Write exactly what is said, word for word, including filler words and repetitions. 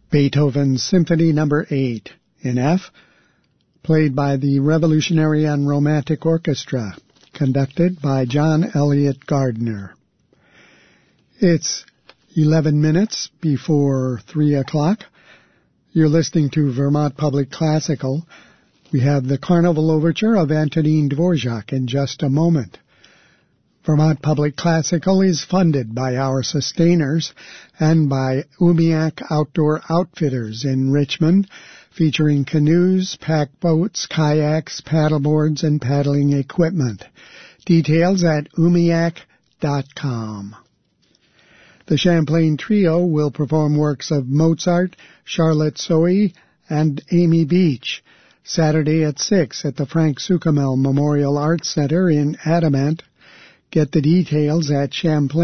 Beethoven's Symphony Number eight in F, played by the Revolutionary and Romantic Orchestra, conducted by John Elliott Gardner. It's eleven minutes before three o'clock. You're listening to Vermont Public Classical. We have the Carnival Overture of Antonin Dvorak in just a moment. Vermont Public Classical is funded by our sustainers and by Umiak Outdoor Outfitters in Richmond, featuring canoes, pack boats, kayaks, paddleboards, and paddling equipment. Details at umiak dot com. The Champlain Trio will perform works of Mozart, Charlotte Sohi, and Amy Beach Saturday at six at the Frank Sukamel Memorial Arts Center in Adamant. Get the details at Champlain.